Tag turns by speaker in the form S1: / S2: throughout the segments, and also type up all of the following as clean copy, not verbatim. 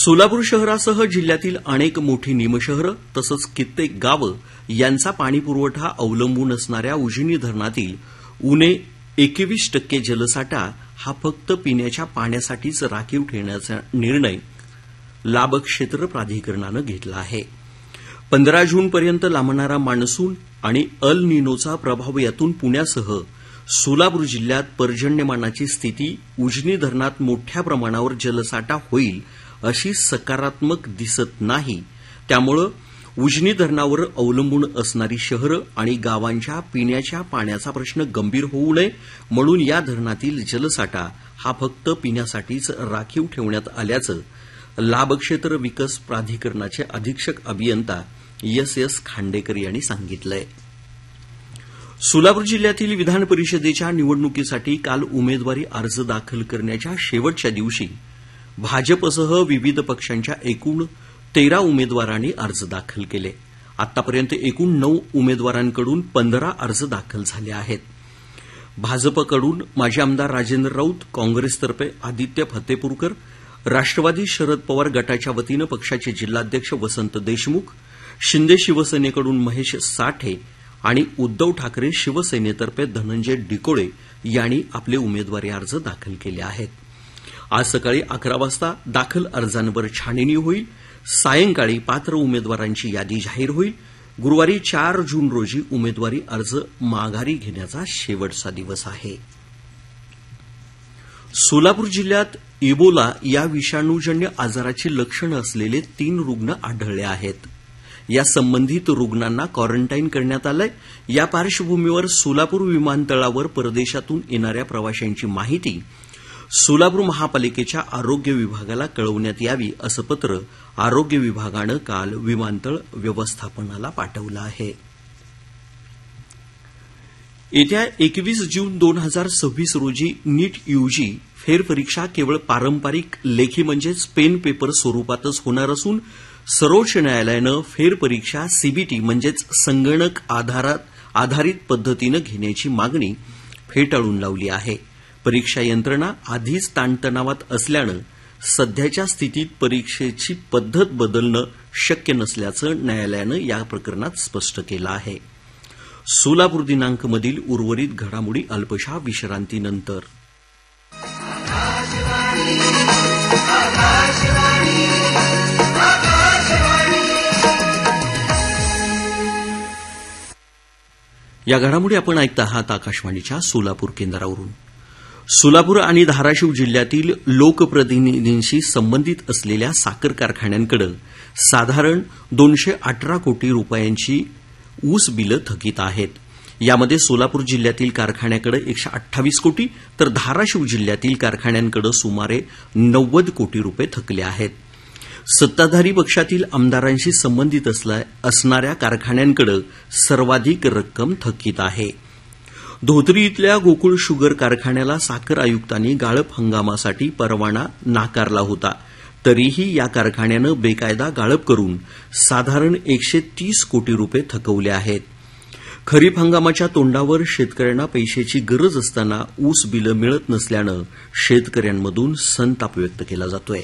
S1: सोलापूर शहरासह जिल्ह्यातील अनेक मोठी निमशहरं तसंच कित्येक गावं यांचा पाणीपुरवठा अवलंबून असणाऱ्या उजनी धरणातील उणे 21% जलसाठा हा फक्त पिण्याच्या पाण्यासाठीच राखीव ठेवण्याचा निर्णय लाभक्षेत्र प्राधिकरणानं घेतला आहे. 15 जूनपर्यंत लांबणारा मान्सून आणि अल निनोचा प्रभाव यातून पुण्यासह सोलापूर जिल्ह्यात पर्जन्यमानाची स्थिती, उजनी धरणात मोठ्या प्रमाणावर जलसाठा होईल अशी सकारात्मक दिसत नाही. त्यामुळे उजनी धरणावर अवलंबून असणारी शहरं आणि गावांच्या पिण्याच्या पाण्याचा प्रश्न गंभीर होऊ नये म्हणून या धरणातील जलसाठा हा फक्त पिण्यासाठीच राखीव ठेवण्यात आल्याचं लाभक्षेत्र विकास प्राधिकरणाचे अधीक्षक अभियंता एस खांडेकर यांनी सांगितलंय. सोलापूर जिल्ह्यातील विधान परिषदेच्या निवडणुकीसाठी काल उमेदवारी अर्ज दाखल करण्याच्या शेवटच्या दिवशी भाजपसह विविध पक्षांच्या एकूण 13 उमेदवारांनी अर्ज दाखल केले. आतापर्यंत एकूण 9 उमेदवारांकडून 15 अर्ज दाखल झाले आहेत. भाजपकडून माजी आमदार राजेंद्र राऊत, काँग्रेसतर्फे आदित्य फतेपूरकर, राष्ट्रवादी शरद पवार गटाच्या वतीनं पक्षाचे जिल्हाध्यक्ष वसंत देशमुख, शिंदे शिवसेनेकडून महेश साठे आणि उद्धव ठाकरे शिवसेनेतर्फे धनंजय डिकोळे यांनी आपले उमेदवारी अर्ज दाखल केले आहेत. आज सकाळी 11 वाजता दाखल अर्जांवर छाननी होईल. सायंकाळी पात्र उमेदवारांची यादी जाहीर होईल. गुरुवारी 4 जून रोजी उमेदवारी अर्ज माघारी घेण्याचा शेवटचा दिवस आहे. सोलापूर जिल्ह्यात इबोला या विषाणूजन्य आजाराची लक्षणं असलेले 3 रुग्ण आढळले आहेत. या संबंधित रुग्णांना क्वारंटाईन करण्यात आलंय. या पार्श्वभूमीवर सोलापूर विमानतळावर परदेशातून येणाऱ्या प्रवाशांची माहिती सोलापूर महापालिकेच्या आरोग्य विभागाला कळवण्यात यावी असं पत्र आरोग्य विभागानं काल विमानतळ व्यवस्थापनाला पाठवलं आहे. येत्या 21 जून 2026 रोजी नीट यूजी फेरपरीक्षा केवळ पारंपरिक लेखी म्हणजेच पेन पेपर स्वरूपातच होणार असून सर्वोच्च न्यायालयानं फेरपरीक्षा सीबीटी म्हणजेच संगणक आधारित पद्धतीनं घेण्याची मागणी फेटाळून लावली आहे. परीक्षा यंत्रणा आधीच ताणतणावात असल्यानं सध्याच्या स्थितीत परीक्षेची पद्धत बदलणं शक्य नसल्याचं न्यायालयानं या प्रकरणात स्पष्ट केलं आहे. सोलापूर दिनांकमधील उर्वरित घडामोडी अल्पशा विश्रांतीनंतर. या घडामोडी आपण ऐकता आहात आकाशवाणीच्या सोलापूर केंद्रावरून. सोलापूर आणि धाराशिव जिल्ह्यातील लोकप्रतिनिधींशी संबंधित असलेल्या साखर कारखान्यांकडे साधारण 218 कोटी रुपयांची ऊस बिलं थकीत आहेत. यामध्ये सोलापूर जिल्ह्यातील कारखान्याकडे 128 कोटी तर धाराशिव जिल्ह्यातील कारखान्यांकडे सुमारे 90 कोटी रुपये थकले आहेत. सत्ताधारी पक्षातील आमदारांशी संबंधित असणाऱ्या कारखान्यांकडे सर्वाधिक रक्कम थकीत आहे. धोत्री इथल्या गोकुळ शुगर कारखान्याला साखर आयुक्तांनी गाळप हंगामासाठी परवाना नाकारला होता. तरीही या कारखान्यानं बेकायदा गाळप करून साधारण 130 कोटी रुपये थकवले आहेत. खरीप हंगामाच्या तोंडावर शेतकऱ्यांना पैशाची गरज असताना ऊस बिलं मिळत नसल्यानं शेतकऱ्यांमधून संताप व्यक्त केला जातोय.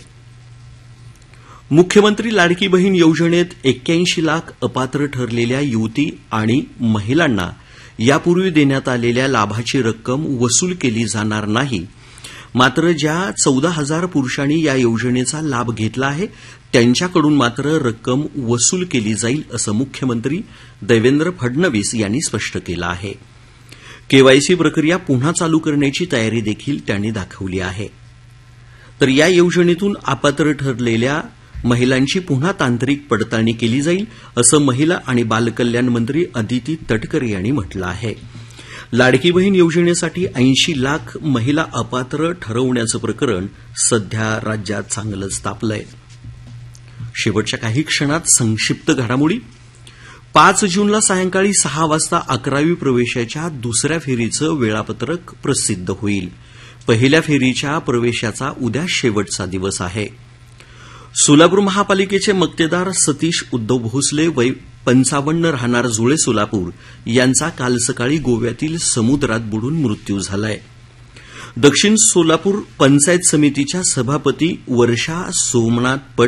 S1: मुख्यमंत्री लाडकी बहीण योजनेत 81 लाख अपात्र ठरलेल्या युवती आणि महिलांना यापूर्वी देण्यात आलेल्या लाभाची रक्कम वसूल केली जाणार नाही. मात्र ज्या 14,000 पुरुषांनी या योजनेचा लाभ घेतला आहे त्यांच्याकडून मात्र रक्कम वसूल केली जाईल असं मुख्यमंत्री देवेंद्र फडणवीस यांनी स्पष्ट केलं आहे. केवायसी प्रक्रिया पुन्हा चालू करण्याची तयारी देखील त्यांनी दाखवली आहे. तर या योजनेतून अपात्र ठरलेल्या महिलांची पुन्हा तांत्रिक पडताळणी केली जाईल असं महिला आणि बालकल्याण मंत्री अदिती तटकरे यांनी म्हटलं आहे. लाडकी बहीण योजनेसाठी 80 लाख महिला अपात्र ठरवण्याचं प्रकरण सध्या राज्यात चांगलंच तापलंय. शेवटच्या काही क्षणात संक्षिप्त घडामोडी. 5 जूनला सायंकाळी 6 वाजता 11वी प्रवेशाच्या दुसऱ्या फेरीचं वेळापत्रक प्रसिद्ध होईल. पहिल्या फेरीच्या प्रवेशाचा उद्या शेवटचा दिवस आहे. सोलापूर महापालिकेचे मक्तेदार सतीश उद्धव भोसले वय 55 राहणार जुळे सोलापूर यांचा काल सकाळी गोव्यातील समुद्रात बुडून मृत्यू झालाय. दक्षिण सोलापूर पंचायत समितीच्या सभापती वर्षा सोमनाथ